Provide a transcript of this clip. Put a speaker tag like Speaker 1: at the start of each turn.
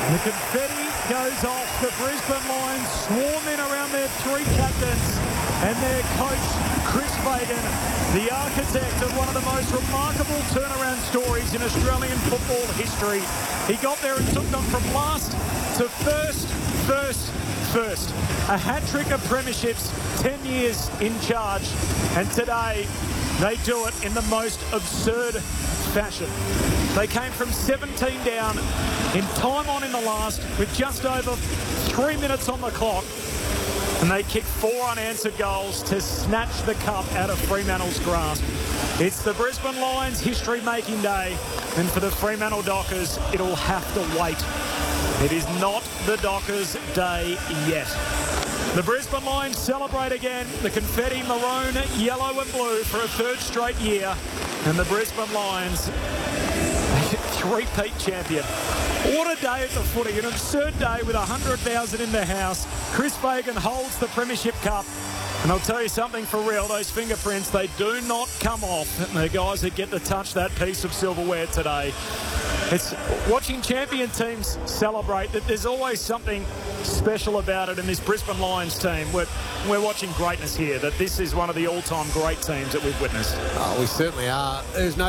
Speaker 1: The confetti goes off. The Brisbane Lions swarm in around their three captains and their coach, Chris Fagan, the architect of one of the most remarkable turnaround stories in Australian football history. He got there and took them from last to first. A hat-trick of premierships, 10 years in charge, and today they do it in the most absurd fashion. They came from 17 down in time on in the last with just over 3 minutes on the clock, and they kicked 4 unanswered goals to snatch the cup out of Fremantle's grasp. It's the Brisbane Lions history-making day, and for the Fremantle Dockers, it'll have to wait. It is not the Dockers' day yet. The Brisbane Lions celebrate again, the confetti maroon, yellow and blue for a third straight year, and the Brisbane Lions three-peat champion. What a day at the footy, an absurd day with 100,000 in the house. Chris Fagan holds the Premiership Cup. And I'll tell you something for real, those fingerprints, they do not come off. And the guys that get to touch that piece of silverware today. It's watching champion teams celebrate, that there's always something special about it in this Brisbane Lions team. We're watching greatness here, that this is one of the all-time great teams that we've witnessed.
Speaker 2: Oh, we certainly are. There's no